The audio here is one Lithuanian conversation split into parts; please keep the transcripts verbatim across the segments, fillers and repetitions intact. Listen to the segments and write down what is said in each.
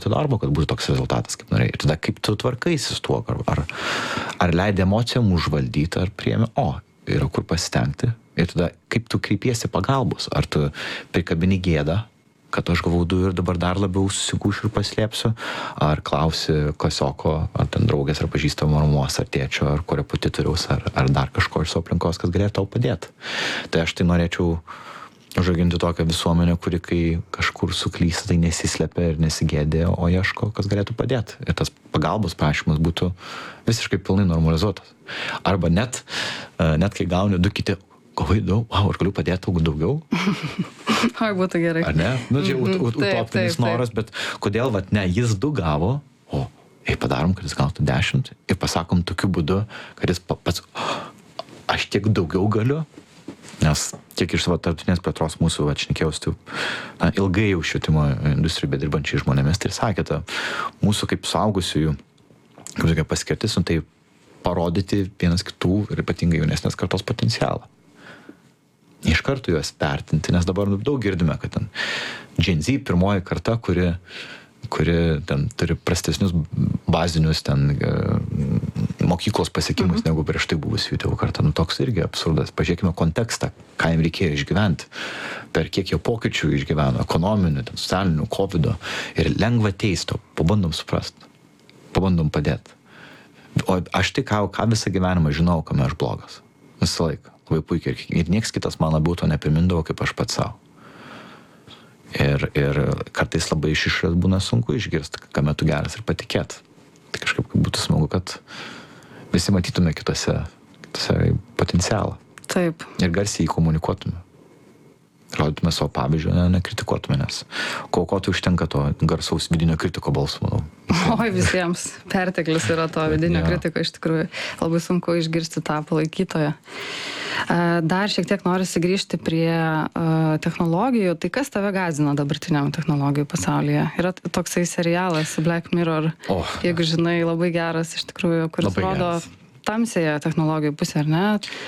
darbo, kad būtų toks rezultatas, kaip norėjai. Ir tada kaip tu tvarkaisi su tuo, ar, ar, ar leidai emocijom užvaldyti, ar priemi, o, yra kur pasistengti. Ir tada kaip tu kreipiesi pagalbos, ar tu prikabini gėdą, kad aš gavaudu ir dabar dar labiau susigūšiu ir paslėpsiu, ar klausi klasioko, ar ten draugės, ar pažįstamo mamos, ar tėčio, ar korepetitoriaus, ar, ar dar kažko iš savo aplinkos, kas galėtų tau padėti. Tai aš tai norėčiau užauginti tokią visuomenę, kuri kai kažkur suklysta, tai nesislepia ir nesigėdė, o ieško, kas galėtų padėti. Ir tas pagalbos prašymas būtų visiškai pilnai normalizuotas. Arba net, net kai gauni du kiti, kovai daug, wow, aš galiu padėti daug daugiau. Oi, būtų gerai. Ar ne? Nu, čia ut, ut, utopinis noras, bet kodėl, vat, ne, jis du gavo, o, ei, padarom, kad jis gautų dešimt ir pasakom tokiu būdu, kad jis pats, aš tiek daugiau galiu, nes tiek iš savo tarptautinės plėtros mūsų atšnekėjus, tai na, ilgai jau švietimo industrijai bedirbančiai žmonėmis, tai sakėte, mūsų kaip suaugusiųjų, kaip tokia paskirtis, nu, tai parodyti vienas kitų ir ypatingai jaunesnės kartos potencialą. Iš karto juos vertinti, nes dabar daug girdime, kad ten Gen Z pirmoji karta, kuri, kuri ten turi prastesnius bazinius ten mokyklos pasiekimus, mhm. negu prieš tai buvusi jų tėvų karta. Nu, toks irgi absurdas. Pažiūrėkime kontekstą, ką jam reikėjo išgyventi, per kiek jo pokyčių išgyveno, ekonominių, ten, socialinių, covido. Ir lengva teisto, pabandom suprasti, pabandom padėti. O aš tik ką, ką visą gyvenimą žinau, kame aš blogas. Visą laiką. Labai puikiai. Ir nieks kitas man labiau to neprimindavo, kaip aš pats savo. Ir, ir kartais labai iš išorės būna sunku išgirsti, kame tu geras ir patikėti. Tai kažkaip būtų smagu, kad visi matytume kitose, kitose potencialą. Taip. Ir garsiai jį komunikuotume. Rodytume savo pavyzdžių, ne, nekritikuotume, nes kaukoti užtenka to garsaus vidinio kritiko balsų, manau. Oi, visiems perteklis yra to vidinio ja. Kritiko, iš tikrųjų labai sunku išgirsti tą palaikytoją. Dar šiek tiek norisi grįžti prie uh, technologijų. Tai kas tave gąsdina dabartiniam technologijų pasaulyje? Yra toksai serialas Black Mirror, oh. jeigu žinai, labai geras iš tikrųjų, kuris labai rodo geras. Tamsėje technologijų pusę, ar ne?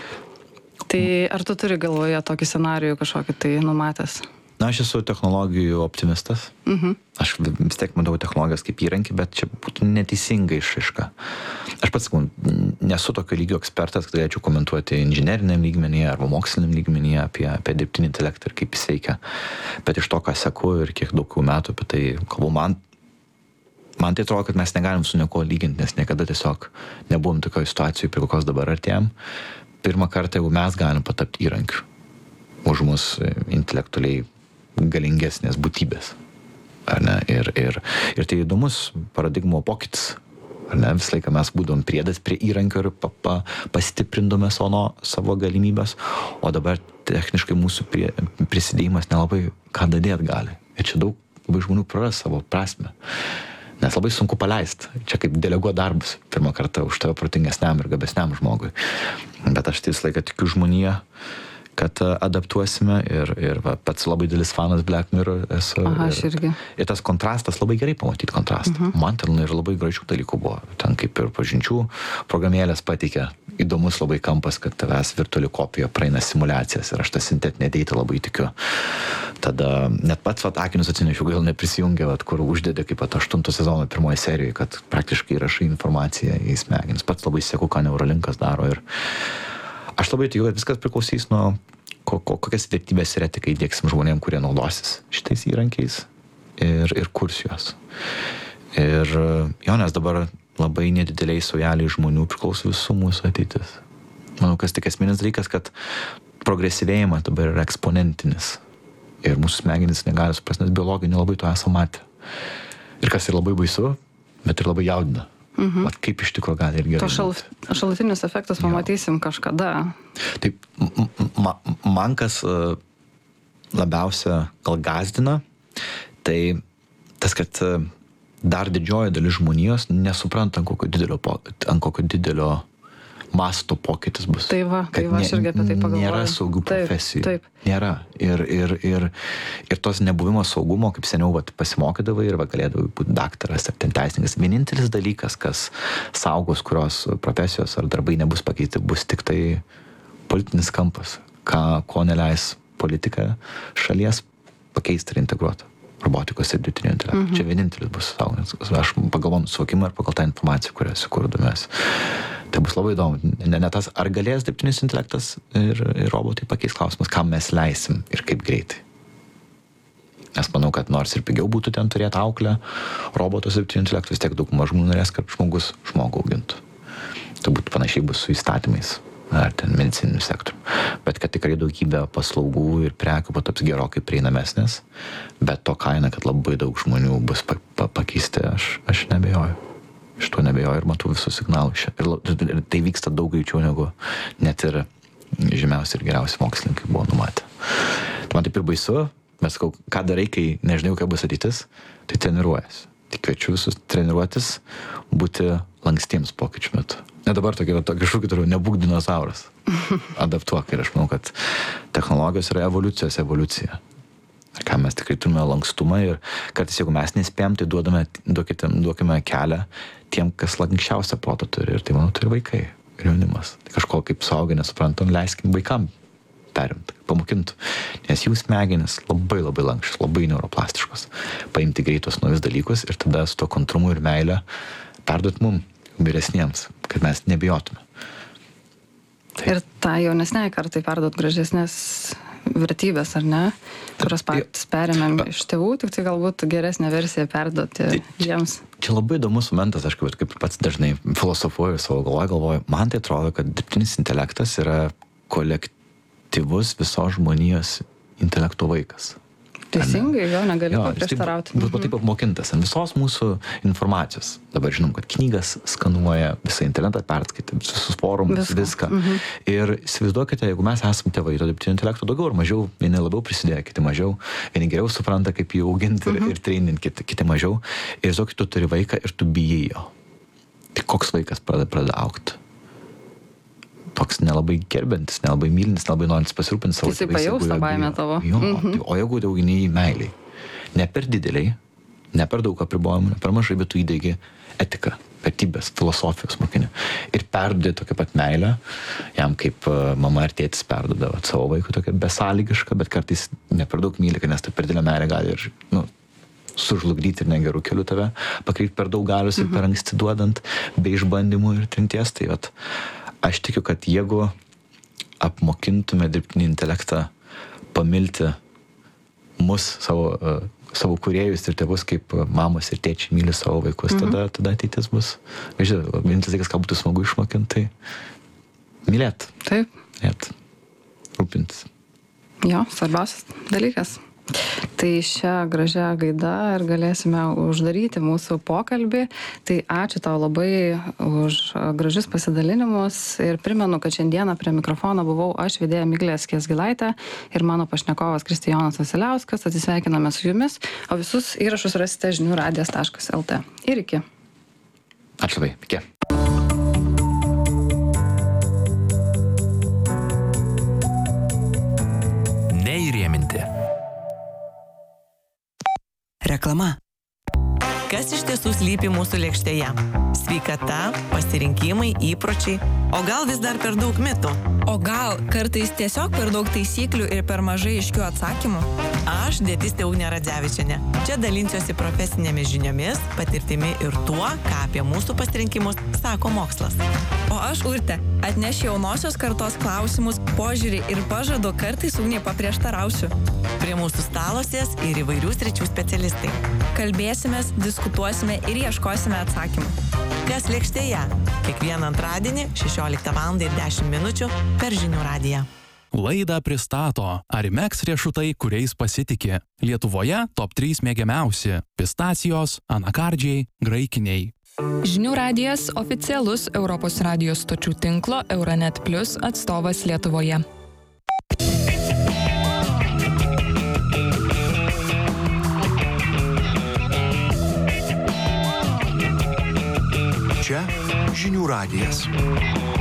Tai ar tu turi galvoje tokį scenarijų kažkokį tai numatęs? Na, aš esu technologijų optimistas. Uh-huh. Aš vis tiek matau technologijas kaip įrankį, bet čia būtų neteisinga išraiška. Aš pats, nesu tokio lygio ekspertas, kad galėčiau komentuoti inžineriniam lygmenyje arba moksliniam lygmenyje apie, apie dirbtinį intelektą ir kaip jis veikia. Bet iš to, ką seku ir kiek daug metų apie tai kalbu, man, man tai atrodo, kad mes negalim su nieko lyginti, nes niekada tiesiog nebuvom tokio situacijų, prie kokios dabar artėjom. Pirmą kartą, jeigu mes galim patapti įrankiu už mus intelektualiai galingesnės būtybės. Ar ne? Ir, ir, ir tai įdomus paradigmo pokytis. Ar ne? Visą laiką mes būdom priedas prie įrankio ir pa, pa, pastiprindome savo, savo galimybės, o dabar techniškai mūsų prie, prisidėjimas nelabai ką dadėt gali. Ir čia daug labai žmonių praras savo prasmę. Nes labai sunku paleisti. Čia kaip deleguot darbus pirmą kartą už tave protingesniam ir gabesniam žmogui. Bet aš tai visą laiką tikiu žmoniją, kad adaptuosime ir, ir va, pats labai didelis fanas Black Mirror esu. Aha, aš irgi. Ir, ir tas kontrastas, labai gerai pamatyti kontrastą. Uh-huh. Man ten ir labai gražių dalykų buvo. Ten kaip ir pažinčių programėlės pateikė įdomus labai kampas, kad tavęs virtuali kopija praeina simulacijas ir aš tą sintetinę deitą labai tikiu. Tada net pats vat, akinius atsinešiu, gal neprisijungė, vat, kur uždėdė kaip pat aštunto sezono pirmoje serijoje, kad praktiškai rašai informaciją į smegenis. Pats labai seku, ką Neuralinkas daro ir aš labai tikiu, kad viskas priklausys nuo ko, ko, kokias vertybės ir etiką įdieksim žmonėm, kurie naudosis šitais įrankiais ir, ir kurs juos. Ir jo, nes dabar labai nedideliai saujeliai žmonių priklauso visų mūsų ateitis. Manau, kas tik esminis dalykas, kad progresyvėjimas dabar yra eksponentinis. Ir mūsų smegenys negali suprasti, nes biologinį labai to esame matę. Ir kas ir labai baisu, bet ir labai jaudina. Mhm. Vat kaip iš tikrųjų gali ir gerai. To šal, šalutinius efektus pamatysim kažkada. Taip, ma, man kas labiausia gal gąsdina, tai tas, kad dar didžioji dalis žmonijos nesupranta, ant kokio didelio, ant kokio didelio masto pokytis bus. Tai va, tai va, aš irgi apie tai pagalvoju. Nėra saugių profesijų. Taip, taip. Nėra. Ir, ir, ir, ir tos nebuvimo saugumo, kaip seniau vat, pasimokydavai ir va, galėdavai būti daktaras ar ten teisininkas. Vienintelis dalykas, kas saugos, kurios profesijos ar darbai nebus pakeisti, bus tik tai politinis kampas, ką, ko neleis politika šalies pakeisti ir integruoti. robotikos ir dirbtinio intelekto. Mhm. Čia vienintelis bus savo, nes aš pagal mano suvokimą ir pagal tą informaciją, kurią kur domės. Tai bus labai įdomu. Ne, ne tas, ar galės dirbtinis intelektas ir, ir robotai pakeis klausimas, kam mes leisim ir kaip greitai. Nes manau, kad nors ir pigiau būtų ten turėti auklę, robotus dirbtinio intelektų, vis tiek daug mažumų norės, kad žmogus žmogų augintų. Turbūt panašiai bus su įstatymais ar ten medicininiu sektoriu. Bet kad tikrai daugybė paslaugų ir prekių pataps gerokai prieinamesnės, bet to kaina, kad labai daug žmonių bus pa, pa, pakeisti, aš, aš nebejoju. Iš to nebejoju ir matau visus signalus. Ir, ir tai vyksta daug greičiau negu net ir žymiausi ir geriausi mokslininkai buvo numatę. Tai man taip ir baisu, mes sakau, ką darai, kai nežinau, kaip bus ateitis, tai treniruojas. Tik kviečiu visus treniruotis, būti lankstiems pokyčių metu. Ne dabar tokį, tokį šūkį turiu, nebūk dinozauras. Adaptuok. Ir aš manau, kad technologijos yra evoliucijos evoliucija. Ir ką mes tikrai turime lankstumą ir kartais, jeigu mes nespėjom, tai duodame, duokite, duokime kelią tiem, kas lankščiausią protą turi. Ir tai, manau, turi vaikai ir jaunimas. Tai kažko kaip suaugę nesuprantam, leiskim vaikam perimti, pamokintų. Nes jų smegenis labai labai lankščios, labai neuroplastiškos. Paimti greitus naujus dalykus ir tada su to kontrumu ir meilę perduot mum, vyresniems, kad mes nebijotume. Taip. Ir tą jaunesniai kartai perduot gražesnės vertybės, ar ne? Kurios patys perėmėm iš tėvų, tik tai galbūt geresnė versija perduoti tai, jiems. Čia labai įdomus momentas, aš kaip, kaip pats dažnai filosofuoju savo galvoje, galvoju, man tai atrodo, kad dirbtinis intelektas yra kolektyvus visos žmonijos intelekto vaikas. Teisingai, jo, negali paprieštarauti. Bus taip apmokintas ant visos mūsų informacijos. Dabar žinom, kad knygas skanuoja, visą internetą perskaitė, visus forumus, viską. viską. Mhm. Ir įsivaizduokite, jeigu mes esame tėvai, to dirbtinio intelekto daugiau ar mažiau, vieni labiau prisidėjo, kiti mažiau, vieni geriau supranta, kaip jį auginti ir, mhm. ir treininti, kiti, kiti mažiau. Ir žinok, tu turi vaiką ir tu bijai jo. Tai koks vaikas pradeda, pradeda augti? Toks nelabai gerbiantis, nelabai mylintis, nelabai norintis pasirūpinti savo tėvais. Jisai pajaus tą baimę tavo. Jo, mhm. tai, o jeigu daugini į meiliai, ne per dideliai, ne per daug apribojimų, ne per mažai, bet tu įdegi etiką, vertybės, filosofijos mokinį. Ir perdodi tokią pat meilę, jam kaip mama ir tėtis perdoda savo vaikui tokią besąlygišką, bet kartais ne per daug myli, nes tai per didelę meilę gali ir, nu, sužlugdyti ir negerų kelių tave, pakreipti per daug galius mhm. ir per anksti duodant, be išbandymų ir trinties. Tai vat, aš tikiu, kad jeigu apmokintume dirbtinį intelektą pamilti mus, savo, uh, savo kūrėjus ir tėvus, kaip mamos ir tėčiai myli savo vaikus, mhm. tada, tada ateitis bus. Žiūrėk, vienintelis dalykas, ką būtų smagu išmokinti, tai mylėt. Taip. Mylėt. Rūpintis. Jo, svarbiausias dalykas. Tai šią gražią gaidą ir galėsime uždaryti mūsų pokalbį. Tai ačiū tau labai už gražius pasidalinimus ir primenu, kad šiandieną prie mikrofono buvau aš, vedėja Miglė Skiesgilaitė ir mano pašnekovas Kristijonas Vasiliauskas. Atsisveikiname su jumis, o visus įrašus rasite žinių radijas taškas lt. Ir iki. Ačiū labai, iki. Neįrėminti. Reklama. Kas iš tiesų slypi mūsų lėkštėje? Sveikata, pasirinkimai, įpročiai, o gal vis dar per daug mitų? O gal kartais tiesiog per daug taisyklių ir per mažai aiškių atsakymų? Aš, dietistė Ugnė Radzevičienė. Čia dalinsiuosi profesinėmis žiniomis, patirtimi ir tuo, ką apie mūsų pasirinkimus sako mokslas. O aš, Urtė, atnešiu jaunosios kartos klausimus, požiūrį ir pažadu kartais Ugnė paprieštarausiu. Prie mūsų stalosės ir įvairių sričių specialistai. Kalbėsimės, diskutuosime ir ieškosime atsakymų. Kas lėkštėje? Kiekvieną antradienį šešioliktą valandą ir dešimt minučių per Žinių radiją. Laidą pristato Arimex riešutai, kuriais pasitiki. Lietuvoje top trys mėgiamiausi – pistacijos, anakardžiai, graikiniai. Žinių radijas oficialus Europos radijos stočių tinklo Euronet Plus atstovas Lietuvoje. Čia Žinių radijas.